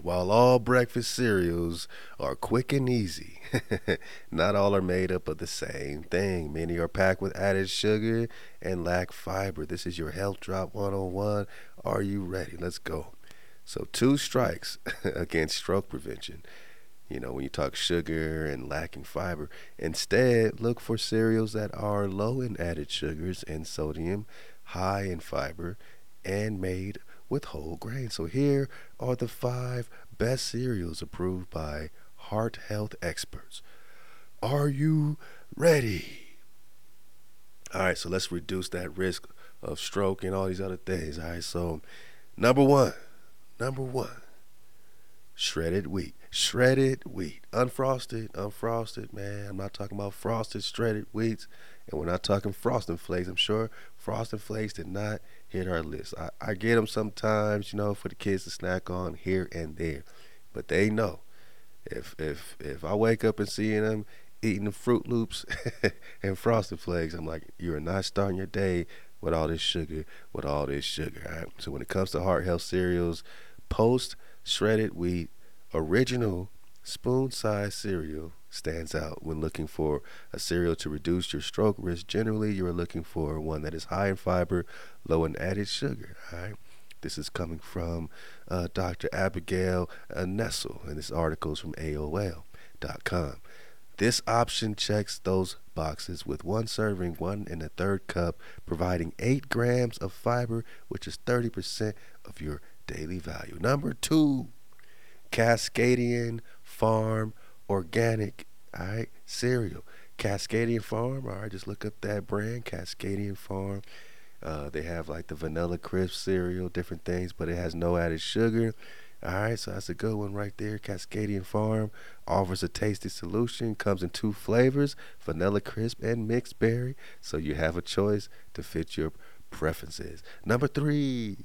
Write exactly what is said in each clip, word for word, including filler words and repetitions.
While all breakfast cereals are quick and easy, not all are made up of the same thing. Many are packed with added sugar and lack fiber. This is your Health Drop one oh one. Are you ready? Let's go. So, two strikes against stroke prevention. You know, when you talk sugar and lacking fiber, instead look for cereals that are low in added sugars and sodium, high in fiber, and made with whole grain. So here are the five best cereals approved by heart health experts. Are you ready? All right, so let's reduce that risk of stroke and all these other things. All right, so number one, number one, shredded wheat. Shredded wheat. Unfrosted, unfrosted, man. I'm not talking about frosted shredded wheats. And we're not talking frosting flakes. I'm sure frosting flakes did not hit our list. I, I get them sometimes, you know, for the kids to snack on here and there. But they know if if if I wake up and see them eating the Fruit Loops and frosted flakes, I'm like, you are not starting your day with all this sugar, with all this sugar. All right? So when it comes to heart health cereals, post shredded wheat original spoon-sized cereal stands out when looking for a cereal to reduce your stroke risk. Generally, you are looking for one that is high in fiber, low in added sugar. All right. This is coming from uh, Doctor Abigail uh, Nessel, and this article is from A O L dot com. This option checks those boxes with one serving, one and a third cup, providing eight grams of fiber, which is thirty percent of your daily value. Number two, Cascadian Farm Organic, all right, cereal. Cascadian Farm, all right, just look up that brand, Cascadian Farm. Uh, they have like the vanilla crisp cereal, different things, but it has no added sugar. All right, so that's a good one right there. Cascadian Farm offers a tasty solution, comes in two flavors, vanilla crisp and mixed berry, so you have a choice to fit your preferences. Number three,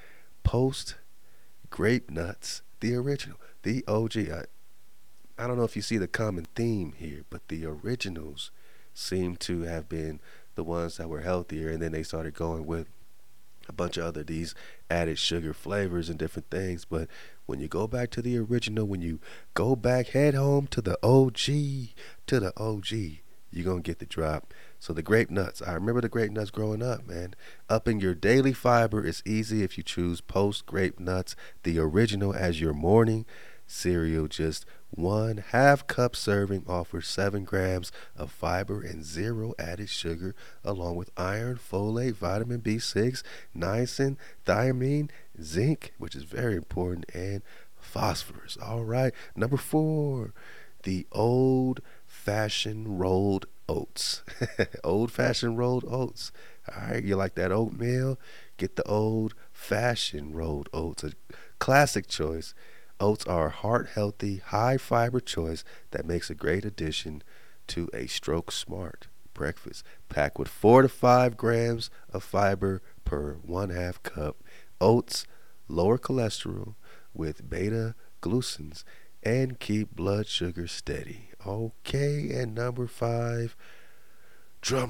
Post Grape Nuts, the original, the O G. I, I don't know if you see the common theme here, but the originals seem to have been the ones that were healthier, and then they started going with a bunch of other these added sugar flavors and different things. But when you go back to the original, when you go back, head home to the O G, to the O G, you're going to get the drop. So the grape nuts, I remember the grape nuts growing up, man. Upping your daily fiber is easy if you choose Post Grape Nuts, the original, as your morning cereal. Just one half cup serving offers seven grams of fiber and zero added sugar, along with iron, folate, vitamin B six, niacin, thiamine, zinc, which is very important, and phosphorus. All right, number four, the old fashioned rolled oats. Old fashioned rolled oats. All right, you like that oatmeal? Get the old fashioned rolled oats. A classic choice. Oats are a heart healthy, high fiber choice that makes a great addition to a stroke smart breakfast. Packed with four to five grams of fiber per one half cup. Oats lower cholesterol with beta glucans and keep blood sugar steady. Okay, and number five,